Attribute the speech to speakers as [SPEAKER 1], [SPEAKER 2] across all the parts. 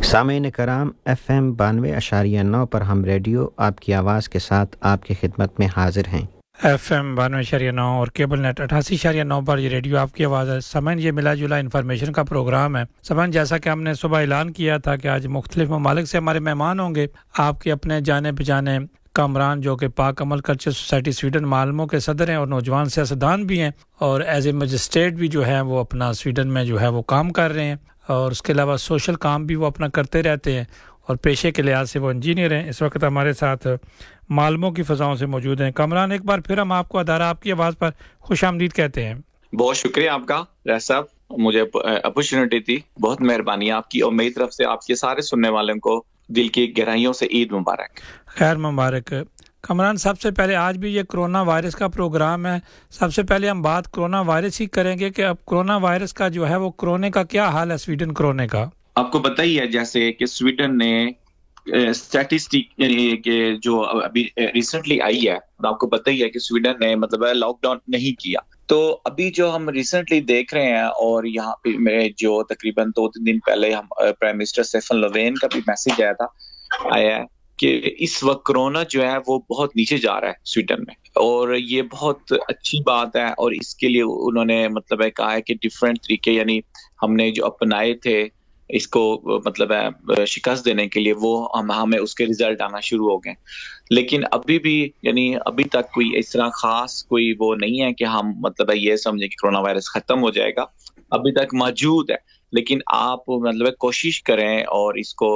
[SPEAKER 1] सामीन कराम FM 92.9 पर हम रेडियो आपकी आवाज़ के साथ आपकी खिदमत में हाजिर हैं।
[SPEAKER 2] FM 92.9 और केबल नेट 88.9 पर ये रेडियो आपकी आवाज़ है। सामीन ये मिला जुला इन्फॉर्मेशन का प्रोग्राम है। सामीन जैसा कि हमने सुबह ऐलान किया था कि आज मुख्तलिफ ममालिक से हमारे मेहमान होंगे। आपके अपने जाने पहचाने कामरान जो कि पाक अमल कल्चर सोसाइटी स्वीडन मालमो के सदर हैं और नौजवान सियासतदान भी हैं और एज ए मजिस्ट्रेट भी जो है वो अपना स्वीडन में जो है वो काम कर रहे हैं और उसके अलावा सोशल काम भी वो अपना करते रहते हैं और पेशे के लिहाज से वो इंजीनियर हैं। इस वक्त हमारे साथ मालमो की फ़ज़ाओं से मौजूद हैं। कामरान, एक बार फिर हम आपको अदारा आपकी आवाज़ पर खुशामदीद कहते हैं।
[SPEAKER 3] बहुत शुक्रिया आपका रह साहब, मुझे अपॉर्चुनिटी दी, बहुत मेहरबानी आपकी और मेरी तरफ से आपके सारे सुनने वालों को दिल की गहराइयों से ईद मुबारक।
[SPEAKER 2] खैर मुबारक। कामरान, सबसे पहले आज भी ये कोरोना वायरस का प्रोग्राम है। सबसे पहले हम बात कोरोना वायरस ही करेंगे कि अब कोरोना वायरस का जो है वो कोरोना का क्या हाल है स्वीडन कोरोना का।
[SPEAKER 3] आपको पता ही है जैसे कि स्वीडन ने स्टैटिस्टिक यानी कि जो अभी रिसेंटली आई है, आपको पता ही है कि स्वीडन ने मतलब लॉकडाउन नहीं किया। तो अभी जो हम रिसेंटली देख रहे हैं और यहाँ पे मेरे जो तकरीबन 2-3 दिन पहले हम प्राइम मिनिस्टर स्टेफन लोवेन का भी मैसेज आया है कि इस वक्त कोरोना जो है वो बहुत नीचे जा रहा है स्वीडन में और ये बहुत अच्छी बात है। और इसके लिए उन्होंने मतलब कहा है कि डिफरेंट तरीके यानी हमने जो अपनाए थे इसको मतलब है शिकस्त देने के लिए वो हमें उसके रिजल्ट आना शुरू हो गए। लेकिन अभी भी यानी अभी तक कोई इस तरह खास कोई वो नहीं है कि हम मतलब ये समझे कि कोरोना वायरस खत्म हो जाएगा, अभी तक मौजूद है। लेकिन आप मतलब कोशिश करें और इसको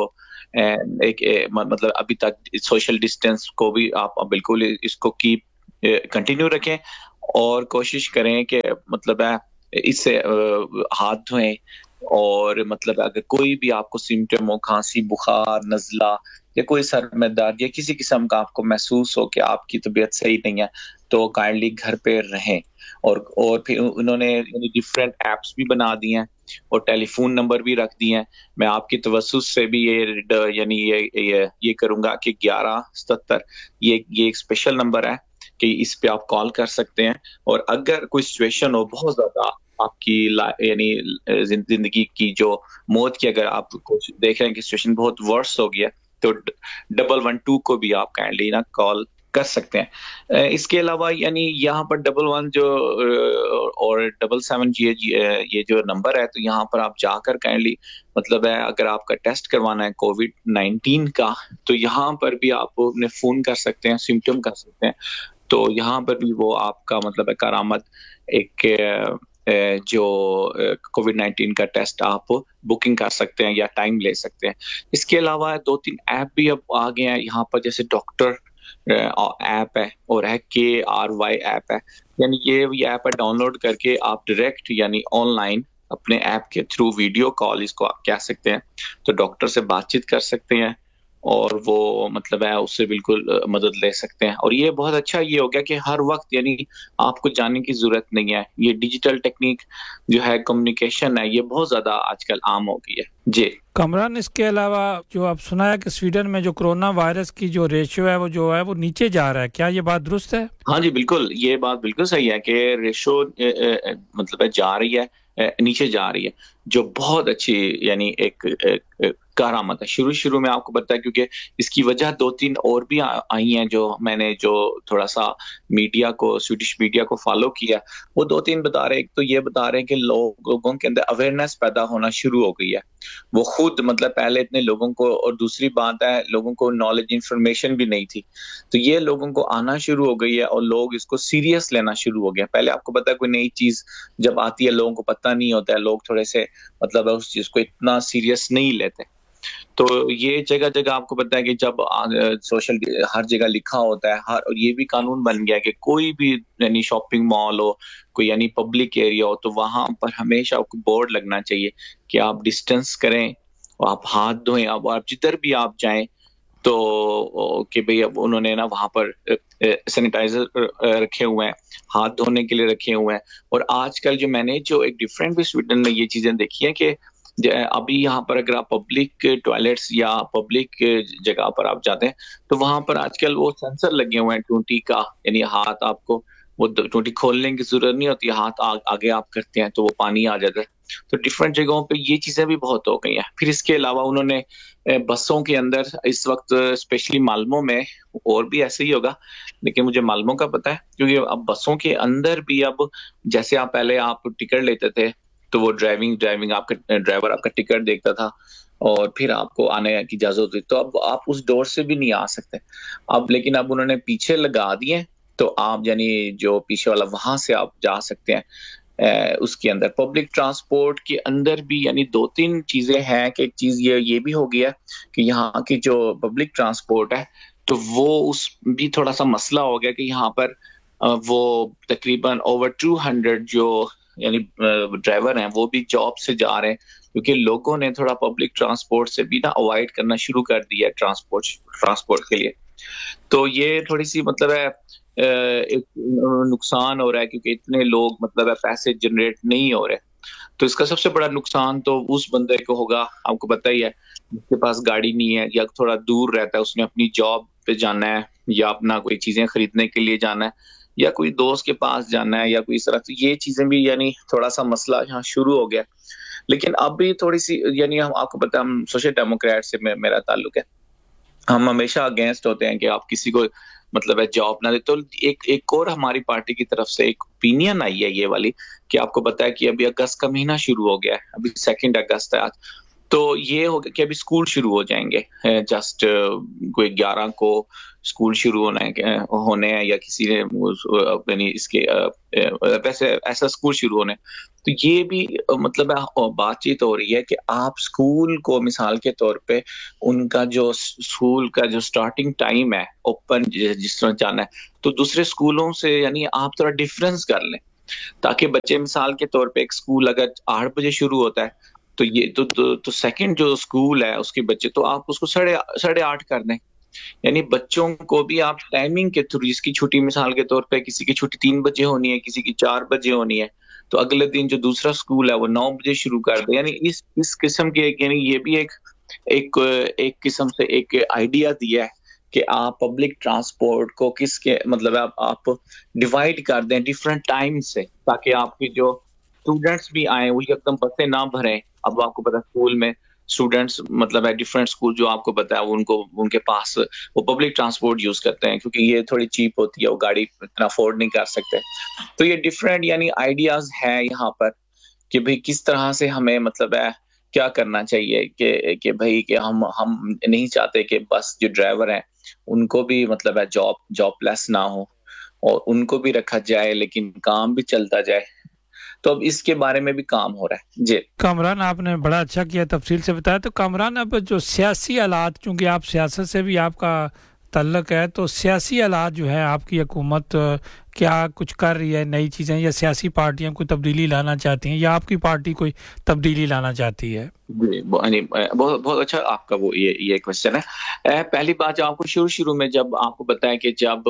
[SPEAKER 3] मतलब अभी तक सोशल डिस्टेंस को भी आप बिल्कुल इसको कंटिन्यू रखें और कोशिश करें कि मतलब है इससे हाथ धोएं और मतलब अगर कोई भी आपको सिम्टम हो, खांसी, बुखार, नज़ला या कोई सर में दर्द या किसी किस्म का आपको महसूस हो कि आपकी तबीयत सही नहीं है तो काइंडली घर पे रहें। और फिर उन्होंने डिफरेंट एप्स भी बना दी हैं और टेलीफोन नंबर भी रख दिए हैं। मैं आपकी तवस्सुस से भी ये करूंगा कि 1177 ये एक स्पेशल नंबर है कि इस पे आप कॉल कर सकते हैं और अगर कोई सिचुएशन हो बहुत ज्यादा आपकी यानी जिंदगी की जो मौत की अगर आप देख रहे हैं कि सिचुएशन बहुत वर्स हो गया तो 112 को भी आप काइंडली ना कॉल कर सकते हैं। इसके अलावा यानी यहाँ पर 11 जो और 77 ये जो नंबर है तो यहाँ पर आप जाकर काइंडली मतलब है अगर आपका टेस्ट करवाना है कोविड-19 का तो यहाँ पर भी आप अपने फोन कर सकते हैं, सिम्टम कर सकते हैं। तो यहाँ पर भी वो आपका मतलब है करामत एक जो कोविड-19 का टेस्ट आप बुकिंग कर सकते हैं या टाइम ले सकते हैं। इसके अलावा 2-3 ऐप भी अब आ गए हैं यहाँ पर, जैसे डॉक्टर ऐप है और है KRY ऐप है। यानी ये ऐप है, डाउनलोड करके आप डायरेक्ट यानी ऑनलाइन अपने ऐप के थ्रू वीडियो कॉल इसको आप कह सकते हैं तो डॉक्टर से बातचीत कर सकते हैं और वो मतलब है उससे बिल्कुल मदद ले सकते हैं। और ये बहुत अच्छा ये हो गया कि हर वक्त यानी आपको जाने की जरूरत नहीं है। ये डिजिटल टेक्निक जो है कम्युनिकेशन है ये बहुत ज्यादा आजकल आम हो गई है। जी
[SPEAKER 2] कामरान, इसके अलावा जो आप सुना है कि स्वीडन में जो कोरोना वायरस की जो रेशियो है वो नीचे जा रहा है, क्या ये बात दुरुस्त है?
[SPEAKER 3] हाँ जी बिल्कुल, ये बात बिल्कुल सही है कि रेशियो मतलब जा रही है, नीचे जा रही है, जो बहुत अच्छी यानी एक करामत है। शुरू में आपको पता है क्योंकि इसकी वजह 2-3 और भी आई हैं जो मैंने जो थोड़ा सा स्वीडिश मीडिया को फॉलो किया, वो 2-3 बता रहे हैं। एक तो ये बता रहे हैं कि लोगों के अंदर अवेयरनेस पैदा होना शुरू हो गई है, वो खुद मतलब पहले इतने लोगों को, और दूसरी बात है लोगों को नॉलेज इंफॉर्मेशन भी नहीं थी तो ये लोगों को आना शुरू हो गई है और लोग इसको सीरियस लेना शुरू हो गया। पहले आपको पता है कोई नई चीज जब आती है लोगों को पता नहीं होता है, लोग थोड़े से मतलब उस चीज को इतना सीरियस नहीं लेते। तो ये जगह आपको पता है कि जब सोशल हर जगह लिखा होता है, और ये भी कानून बन गया है कि कोई भी यानी शॉपिंग मॉल हो, कोई यानी पब्लिक एरिया हो तो वहां पर हमेशा आपको बोर्ड लगना चाहिए कि आप डिस्टेंस करें, आप हाथ धोएं, अब आप जिधर भी आप जाएं तो कि भाई अब उन्होंने ना वहां पर सैनिटाइजर रखे हुए हैं, हाथ धोने के लिए रखे हुए हैं। और आजकल जो मैंने जो एक डिफरेंट भी स्वीडन में ये चीजें देखी है कि अभी यहाँ पर अगर आप पब्लिक टॉयलेट्स या पब्लिक जगह पर आप जाते हैं तो वहां पर आजकल वो सेंसर लगे हुए हैं 20 का, यानी हाथ आपको वो टोटी खोलने की जरूरत नहीं होती, हाथ आगे आप करते हैं तो वो पानी आ जाता है। तो डिफरेंट जगहों पे ये चीजें भी बहुत हो गई हैं। फिर इसके अलावा उन्होंने बसों के अंदर इस वक्त स्पेशली मालमो में, और भी ऐसे ही होगा लेकिन मुझे मालमो का पता है, क्योंकि अब बसों के अंदर भी अब जैसे आप पहले आप टिकट लेते थे तो वो ड्राइविंग आपका ड्राइवर आपका टिकट देखता था और फिर आपको आने की इजाजत होती, तो अब आप उस डोर से भी नहीं आ सकते अब, लेकिन अब उन्होंने पीछे लगा दिए तो आप यानी जो पीछे वाला वहां से आप जा सकते हैं। उसके अंदर पब्लिक ट्रांसपोर्ट के अंदर भी यानी 2-3 चीजें हैं कि एक चीज ये भी हो गया कि यहाँ की जो पब्लिक ट्रांसपोर्ट है तो वो उस भी थोड़ा सा मसला हो गया कि यहाँ पर वो तकरीबन ओवर 200 जो यानी ड्राइवर हैं वो भी जॉब से जा रहे हैं, क्योंकि लोगों ने थोड़ा पब्लिक ट्रांसपोर्ट से भी ना अवॉइड करना शुरू कर दिया है ट्रांसपोर्ट के लिए। तो ये थोड़ी सी मतलब है एक नुकसान हो रहा है, क्योंकि इतने लोग मतलब है पैसे जनरेट नहीं हो रहे। तो इसका सबसे बड़ा नुकसान तो उस बंदे को होगा, आपको पता ही है, जिसके पास गाड़ी नहीं है या थोड़ा दूर रहता है, उसने अपनी जॉब पे जाना है या अपना कोई चीजें खरीदने के लिए जाना है या कोई दोस्त के पास जाना है या कोई इस तरह, तो ये चीजें भी यानी थोड़ा सा मसला यहाँ शुरू हो गया। लेकिन अब भी थोड़ी सी यानी हम, आपको पता है हम सोशल डेमोक्रेट से मेरा ताल्लुक है, हम हमेशा अगेंस्ट होते हैं कि आप किसी को मतलब है जॉब ना दे। तो एक और हमारी पार्टी की तरफ से एक ओपिनियन आई है ये वाली कि आपको पता है कि अभी अगस्त का महीना शुरू हो गया है, अभी 2 अगस्त है आज, तो ये हो गया कि अभी स्कूल शुरू हो जाएंगे, जस्ट कोई 11 को स्कूल शुरू होने हैं या किसी ने यानी इसके वैसे ऐसा स्कूल शुरू होने, तो ये भी मतलब बातचीत हो रही है कि आप स्कूल को मिसाल के तौर पे उनका जो स्कूल का जो स्टार्टिंग टाइम है ओपन जिस तरह जाना है तो दूसरे स्कूलों से यानी आप थोड़ा डिफरेंस कर लें, ताकि बच्चे मिसाल के तौर पे एक स्कूल अगर 8 बजे शुरू होता है तो ये तो सेकंड जो स्कूल है उसके बच्चे तो आप उसको 8:30 कर दें, यानी बच्चों को भी आप टाइमिंग के थ्रू, जिसकी छुट्टी मिसाल के तौर पे किसी की छुट्टी 3 बजे होनी है, किसी की 4 बजे होनी है, तो अगले दिन जो दूसरा स्कूल है वो 9 बजे शुरू कर दे। यानी इस किस्म के यानी ये भी एक किस्म से एक आइडिया दिया है कि आप पब्लिक ट्रांसपोर्ट को किसके मतलब आप डिवाइड कर दें डिफरेंट टाइम से, ताकि आपके जो स्टूडेंट्स भी आए वो एकदम बसें ना भरें। अब आपको पता है स्कूल में स्टूडेंट्स मतलब है डिफरेंट स्कूल जो आपको पता है उनको उनके पास वो पब्लिक ट्रांसपोर्ट यूज करते हैं क्योंकि ये थोड़ी चीप होती है, वो गाड़ी इतना अफोर्ड नहीं कर सकते। तो ये डिफरेंट यानी आइडियाज हैं यहाँ पर कि भाई किस तरह से हमें मतलब है क्या करना चाहिए कि भाई कि हम नहीं चाहते कि बस जो ड्राइवर हैं उनको भी मतलब है जॉबलेस ना हो और उनको भी रखा जाए लेकिन काम भी चलता जाए। तो अब इसके बारे में भी काम हो रहा है जी।
[SPEAKER 2] कामरान, आपने बड़ा अच्छा किया, तफसील से बताया। तो कामरान, अब जो सियासी हालात, चूँकि आप सियासत से भी आपका ताल्लुक है, तो सियासी हालात जो है आपकी हुकूमत क्या कुछ कर रही है, नई चीज़ें, या सियासी पार्टियां कोई तब्दीली लाना चाहती हैं या आपकी पार्टी कोई तब्दीली लाना चाहती है?
[SPEAKER 3] बहुत बहुत अच्छा आपका वो ये क्वेश्चन है। पहली बात जो आपको शुरू में जब आपको बताया कि जब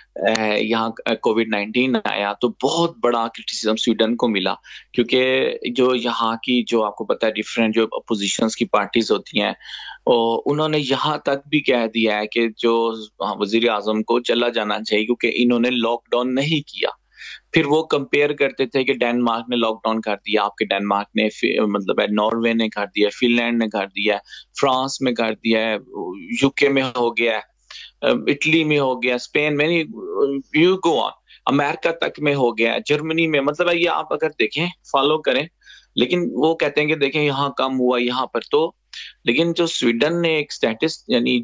[SPEAKER 3] यहाँ कोविड-19 आया तो बहुत बड़ा क्रिटिसिज्म स्वीडन को मिला, क्योंकि जो यहाँ की जो आपको पता है डिफरेंट जो अपोजिशंस की पार्टीज होती हैं और उन्होंने यहाँ तक भी कह दिया है कि जो वजीर आजम को चला जाना चाहिए क्योंकि इन्होंने लॉकडाउन नहीं किया। फिर वो कंपेयर करते थे कि डेनमार्क ने लॉकडाउन कर दिया, आपके डेनमार्क ने मतलब है नॉर्वे ने कर दिया, फिनलैंड ने कर दिया, फ्रांस में कर दिया है, यूके में हो गया, इटली में हो गया, स्पेन में, यू गो ऑन, अमेरिका तक में हो गया, जर्मनी में, मतलब है ये आप अगर देखें फॉलो करें। लेकिन वो कहते हैं कि देखें यहाँ कम हुआ यहाँ पर, तो लेकिन जो स्वीडन ने एक स्टेटस यानी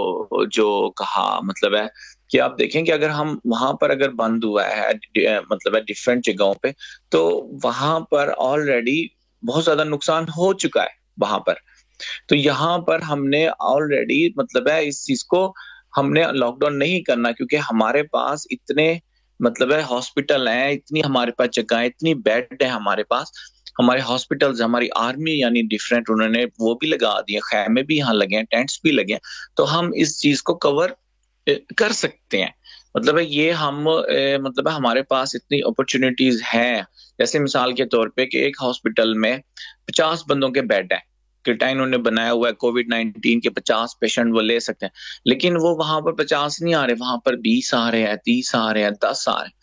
[SPEAKER 3] जो कहा मतलब है कि आप देखें कि अगर हम वहां पर अगर बंद हुआ है मतलब है डिफरेंट जगहों पे, तो वहां पर ऑलरेडी बहुत ज्यादा नुकसान हो चुका है वहां पर। तो यहाँ पर हमने ऑलरेडी मतलब है इस चीज को हमने लॉकडाउन नहीं करना, क्योंकि हमारे पास इतने मतलब है हॉस्पिटल हैं, इतनी हमारे पास जगह है, इतनी बेड है हमारे पास, हमारे हॉस्पिटल्स, हमारी आर्मी यानी डिफरेंट उन्होंने वो भी लगा दिए, खैमे भी यहाँ लगे हैं, टेंट्स भी लगे हैं, तो हम इस चीज को कवर कर सकते हैं। मतलब है ये हम मतलब है हमारे पास इतनी अपॉर्चुनिटीज हैं। जैसे मिसाल के तौर पे कि एक हॉस्पिटल में 50 बंदों के बेड है, क्रिटाइन उन्होंने बनाया हुआ है, कोविड-19 के 50 पेशेंट वो ले सकते हैं, लेकिन वो वहां पर 50 नहीं आ रहे, वहां पर 20 आ रहे हैं, 30 आ रहे हैं, 10 आ रहे हैं।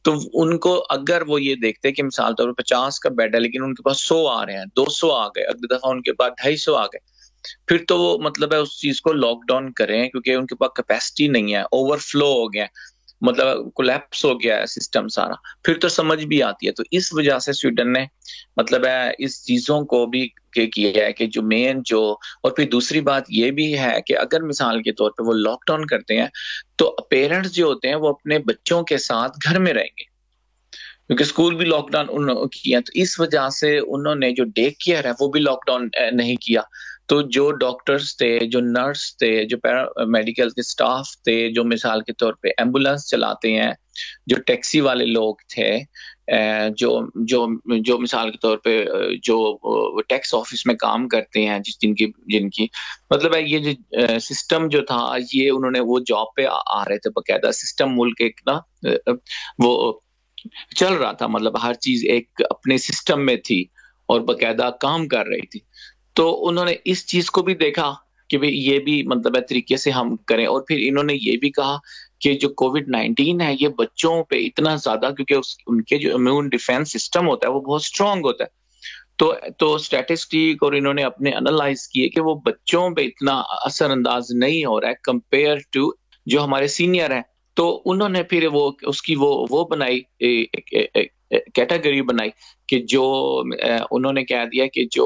[SPEAKER 3] तो उनको अगर वो ये देखते कि मिसाल तौर पर 50 का बेड है लेकिन उनके पास 100 आ रहे हैं, 200 आ गए, अगली दफा उनके पास 250 आ गए, फिर तो वो मतलब है उस चीज को लॉकडाउन करें क्योंकि उनके पास कैपेसिटी नहीं है, ओवरफ्लो हो गया, मतलब कोलैप्स हो गया है सिस्टम सारा, फिर तो समझ भी आती है। तो इस वजह से स्वीडन ने मतलब है इस चीजों को भी किया है कि जो मेन जो, और फिर दूसरी बात ये भी है कि अगर मिसाल के तौर पे वो लॉकडाउन करते हैं तो पेरेंट्स जो होते हैं वो अपने बच्चों के साथ घर में रहेंगे क्योंकि स्कूल भी लॉकडाउन किया, तो इस वजह से उन्होंने जो डे केयर है वो भी लॉकडाउन नहीं किया। तो जो डॉक्टर्स थे, जो नर्स थे, जो पैरामेडिकल के स्टाफ थे, जो मिसाल के तौर पे एम्बुलेंस चलाते हैं, जो टैक्सी वाले लोग थे, जो जो जो मिसाल के तौर पे जो टैक्स ऑफिस में काम करते हैं, जिनकी जिनकी मतलब है ये जो सिस्टम जो था ये उन्होंने वो जॉब पे आ रहे थे, बकायदा सिस्टम मुल्क एक ना वो चल रहा था, मतलब हर चीज एक अपने सिस्टम में थी और बकायदा काम कर रही थी। तो उन्होंने इस चीज को भी देखा कि भाई ये भी मतलब है तरीके से हम करें, और फिर इन्होंने ये भी कहा कि जो कोविड-19 है ये बच्चों पे इतना ज्यादा, क्योंकि उनके जो इम्यून डिफेंस सिस्टम होता है वो बहुत स्ट्रांग होता है, तो स्टैटिस्टिक और इन्होंने अपने एनालाइज किए कि वो बच्चों पे इतना असरअंदाज नहीं हो रहा है कंपेयर टू जो हमारे सीनियर हैं। तो उन्होंने फिर वो उसकी वो बनाई कैटेगरी बनाई कि जो उन्होंने कह दिया कि जो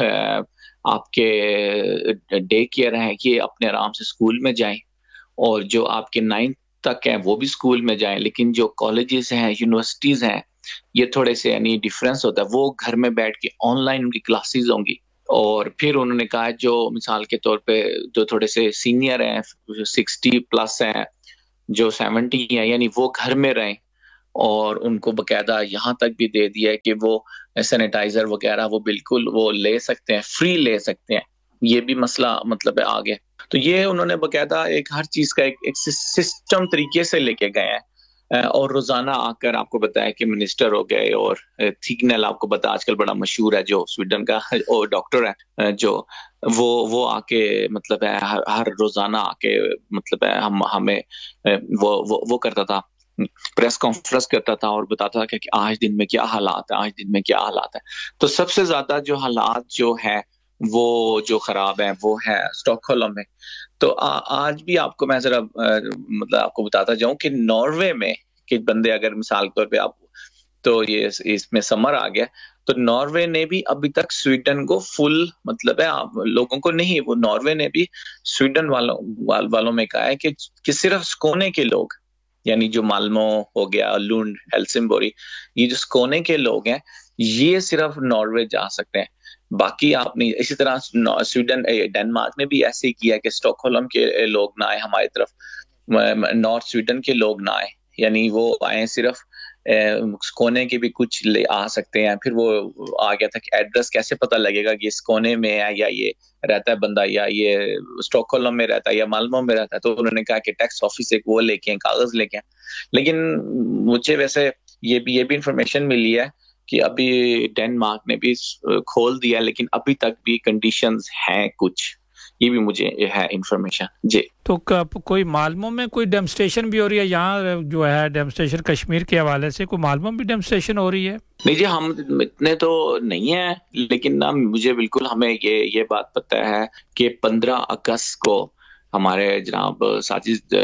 [SPEAKER 3] आपके डे केयर हैं ये अपने आराम से स्कूल में जाएं, और जो आपके 9th तक हैं वो भी स्कूल में जाएं, लेकिन जो कॉलेजेस हैं, यूनिवर्सिटीज हैं, ये थोड़े से यानी डिफरेंस होता है, वो घर में बैठ के ऑनलाइन उनकी क्लासेस होंगी। और फिर उन्होंने कहा जो मिसाल के तौर पे जो थोड़े से सीनियर हैं, 60 प्लस हैं, जो 70 है, यानी वो घर में रहें, और उनको बकायदा यहाँ तक भी दे दिया है कि वो सैनिटाइजर वगैरह वो बिल्कुल वो ले सकते हैं, फ्री ले सकते हैं। ये भी मसला मतलब है आ गया। तो ये उन्होंने बकायदा एक हर चीज का एक सिस्टम तरीके से लेके गए हैं। और रोजाना आकर आपको बताया कि मिनिस्टर हो गए, और थिगनेल आपको पता आजकल बड़ा मशहूर है जो स्वीडन का डॉक्टर है, जो वो आके मतलब है हर रोजाना आके मतलब है हमें वो करता था, प्रेस कॉन्फ्रेंस करता था और बताता था कि आज दिन में क्या हालात है, आज दिन में क्या हालात है। तो सबसे ज्यादा जो हालात जो है वो जो खराब है वो है स्टॉकहोल्म में। तो आज भी आपको मैं जरा मतलब आपको बताता जाऊं कि नॉर्वे में के बंदे अगर मिसाल के तौर पे आप, तो ये इसमें समर आ गया, तो नॉर्वे ने भी अभी तक स्वीडन को फुल मतलब है लोगों को नहीं, वो नॉर्वे ने भी स्वीडन वालों में कहा है कि सिर्फ स्कोने के लोग, यानी जो माल्मो हो गया, लुंड, हेल्सिंबोरी, ये जो स्कोने के लोग हैं ये सिर्फ नॉर्वे जा सकते हैं, बाकी आप नहीं। इसी तरह स्वीडन डेनमार्क ने भी ऐसे ही किया कि स्टॉकहोल्म के लोग ना आए हमारी तरफ, नॉर्थ स्वीडन के लोग ना आए, यानी वो आए सिर्फ कोने के भी कुछ ले आ सकते हैं। फिर वो आ गया था कि एड्रेस कैसे पता लगेगा कि इस कोने में है या ये रहता है बंदा, या ये स्टॉकहोल्म में रहता है या माल्मो में रहता है। तो उन्होंने कहा कि टैक्स ऑफिस एक वो लेके आए, कागज लेके आए। लेकिन मुझे वैसे ये भी इंफॉर्मेशन मिली है कि अभी डेनमार्क ने भी खोल दिया, लेकिन अभी तक भी कंडीशंस हैं कुछ, ये भी मुझे है इंफॉर्मेशन जी।
[SPEAKER 2] तो कोई मालूम में कोई डेमोन्स्ट्रेशन भी हो रही है यहाँ जो है, डेमोन्स्ट्रेशन कश्मीर के हवाले से कोई मालूम भी डेमोन्स्ट्रेशन हो रही है?
[SPEAKER 3] नहीं जी, हम इतने तो नहीं है, लेकिन ना मुझे बिल्कुल हमें ये बात पता है कि 15 अगस्त को हमारे जनाब साजिद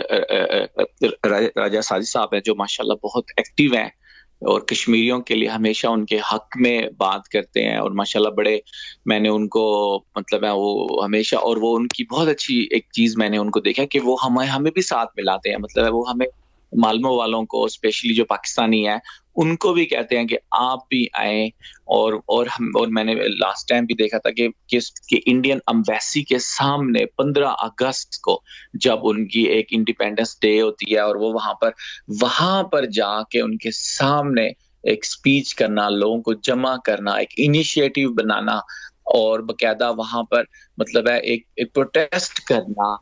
[SPEAKER 3] राजा साजिद साहब है, जो माशाल्लाह बहुत एक्टिव हैं और कश्मीरियों के लिए हमेशा उनके हक में बात करते हैं, और माशाल्लाह बड़े मैंने उनको मतलब है वो हमेशा, और वो उनकी बहुत अच्छी एक चीज मैंने उनको देखा कि वो हमें भी साथ मिलाते हैं, मतलब है वो हमें मालमो वालों को स्पेशली जो पाकिस्तानी है उनको भी कहते हैं कि आप भी आए। और मैंने लास्ट टाइम भी देखा था कि इंडियन एम्बेसी के सामने 15 अगस्त को जब उनकी एक इंडिपेंडेंस डे होती है और वो वहां पर जाके उनके सामने एक स्पीच करना, लोगों को जमा करना, एक इनिशिएटिव बनाना, और बकायदा वहां पर मतलब है एक प्रोटेस्ट करना।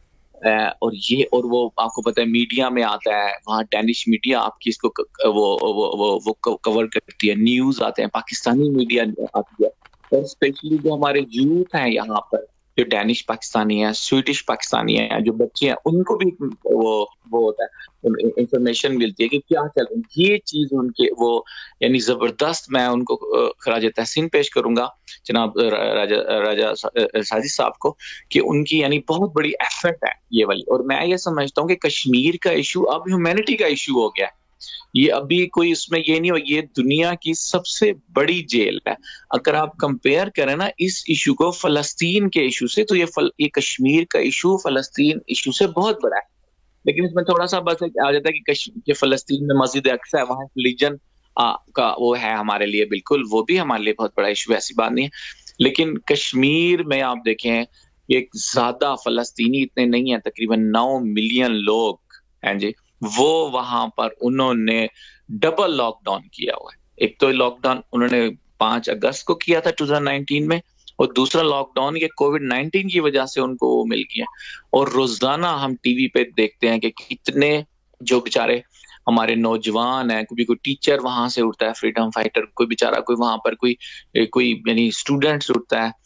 [SPEAKER 3] और वो आपको पता है मीडिया में आता है, वहाँ डेनिश मीडिया आपकी इसको वो कवर करती है, न्यूज आते हैं, पाकिस्तानी मीडिया आती है, और स्पेशली जो हमारे यूथ हैं यहाँ पर, जो डेनिश पाकिस्तानी है, स्वीडिश पाकिस्तानी है, जो बच्चे हैं, उनको भी वो वो होता है, इंफॉर्मेशन मिलती है कि क्या चल रहा है। ये चीज उनके वो यानी जबरदस्त, मैं उनको खराज तहसीन पेश करूंगा जनाब राजा साजिद साहब को कि उनकी यानी बहुत बड़ी एफर्ट है ये वाली। और मैं ये समझता हूँ कि कश्मीर का इशू अब ह्यूमैनिटी का इशू हो गया है। ये अभी कोई इसमें ये नहीं हो, ये दुनिया की सबसे बड़ी जेल है। अगर आप कंपेयर करें ना इस इशू को फलस्तीन के इशू से, तो ये कश्मीर का इशू फलस्तीन इशू से बहुत बड़ा है। लेकिन इसमें थोड़ा सा बस आ जाता है कि फलस्तीन में मस्जिद अक्सा है, वहां रिलीजन का वो है हमारे लिए, बिल्कुल वो भी हमारे लिए बहुत बड़ा इशू है, ऐसी बात नहीं है। लेकिन कश्मीर में आप देखें, एक ज्यादा फलस्तीनी इतने नहीं है, तकरीबन 9 मिलियन लोग हैं जी, वो वहां पर उन्होंने डबल लॉकडाउन किया हुआ है। एक तो लॉकडाउन उन्होंने 5 अगस्त को किया था 2019 में, और दूसरा लॉकडाउन ये कोविड-19 की वजह से उनको मिल गया। और रोजाना हम टीवी पे देखते हैं कि कितने जो बेचारे हमारे नौजवान हैं, कोई टीचर वहां से उठता है, फ्रीडम फाइटर, कोई बेचारा, कोई वहां पर कोई यानी स्टूडेंट्स उठता है,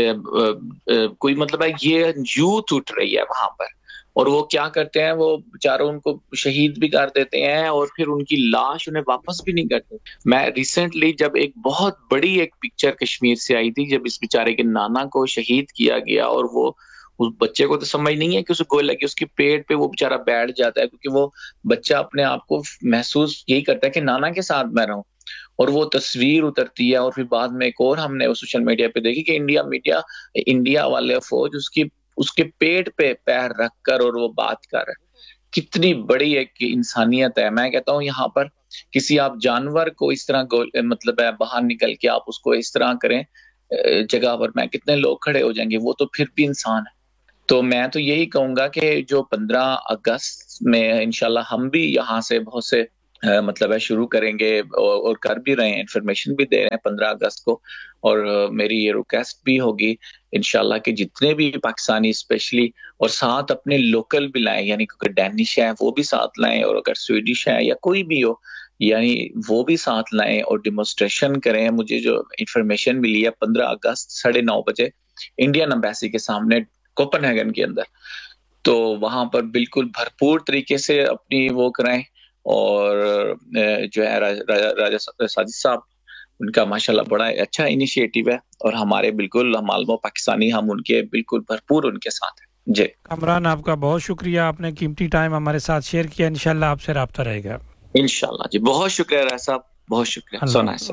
[SPEAKER 3] कोई मतलब है ये यूथ उठ रही है वहां पर। और वो क्या करते हैं, वो बेचारों उनको शहीद भी कर देते हैं और फिर उनकी लाश उन्हें वापस भी नहीं करते। मैं रिसेंटली जब एक बहुत बड़ी एक पिक्चर कश्मीर से आई थी, जब इस बेचारे के नाना को शहीद किया गया, और वो उस बच्चे को तो समझ नहीं है कि उसे गोली लगी, उसके पेट पे वो बेचारा बैठ जाता है, क्योंकि वो बच्चा अपने आप को महसूस यही करता है कि नाना के साथ मैं रहूं। और वो तस्वीर उतरती है, और फिर बाद में एक और हमने वो सोशल मीडिया पे देखी कि इंडिया वाले फौज उसके पेट पे पैर रखकर और वो बात कर रहा है। कितनी बड़ी एक इंसानियत है। मैं कहता हूँ यहाँ पर किसी आप जानवर को इस तरह मतलब है बाहर निकल के आप उसको इस तरह करें जगह पर, मैं कितने लोग खड़े हो जाएंगे, वो तो फिर भी इंसान है। तो मैं तो यही कहूंगा कि जो 15 अगस्त में इंशाल्लाह हम भी यहाँ से बहुत से मतलब है शुरू करेंगे, और कर भी रहे हैं, इन्फॉर्मेशन भी दे रहे हैं 15 अगस्त को। और मेरी ये रिक्वेस्ट भी होगी इंशाल्लाह कि जितने भी पाकिस्तानी स्पेशली, और साथ अपने लोकल भी लाएं, यानी अगर डैनिश है वो भी साथ लाएं, और अगर स्वीडिश है या कोई भी हो, यानी वो भी साथ लाएं और डिमोन्स्ट्रेशन करें। मुझे जो इन्फॉर्मेशन मिली है 15 अगस्त 9:30 बजे इंडियन एम्बेसी के सामने कोपेनहेगन के अंदर, तो वहां पर बिल्कुल भरपूर तरीके से अपनी वो कराएं। और जो है राजा साजिद साहब, उनका माशाल्लाह बड़ा अच्छा इनिशिएटिव है, और हमारे बिल्कुल मालूम पाकिस्तानी हम उनके बिल्कुल भरपूर उनके साथ हैं जी।
[SPEAKER 2] कामरान, आपका बहुत शुक्रिया, आपने कीमती टाइम हमारे साथ शेयर किया। इंशाल्लाह आपसे राब्ता रहेगा
[SPEAKER 3] इंशाल्लाह जी। बहुत शुक्रिया राय साहब, बहुत शुक्रिया।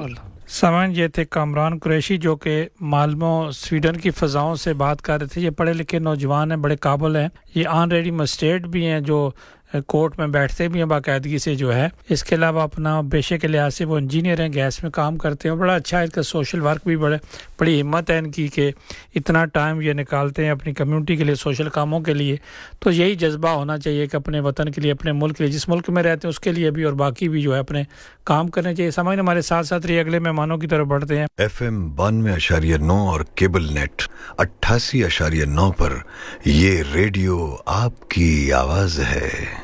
[SPEAKER 2] समझ ये थे कामरान कुरैशी, जो कि माल्मो स्वीडन की फ़ज़ाओं से बात कर रहे थे। ये पढ़े लिखे नौजवान हैं, बड़े काबिल हैं, ये ऑनरेडी मजिस्ट्रेट भी हैं, जो कोर्ट में बैठते भी हैं बाकायदगी से जो है। इसके अलावा अपना पेशे के लिहाज से वो इंजीनियर हैं, गैस में काम करते हैं। बड़ा अच्छा है इनका सोशल वर्क भी, बड़ी हिम्मत है इनकी कि इतना टाइम ये निकालते हैं अपनी कम्युनिटी के लिए, सोशल कामों के लिए। तो यही जज्बा होना चाहिए कि अपने वतन के लिए, अपने मुल्क के लिए, जिस मुल्क में रहते हैं उसके लिए भी, और बाकी भी जो है अपने काम करने चाहिए। समझ हमारे साथ साथ रहिए, अगले मेहमानों की तरफ बढ़ते हैं।
[SPEAKER 4] FM 92.9 और केबल नेट 88.9 पर ये रेडियो आपकी आवाज़ है।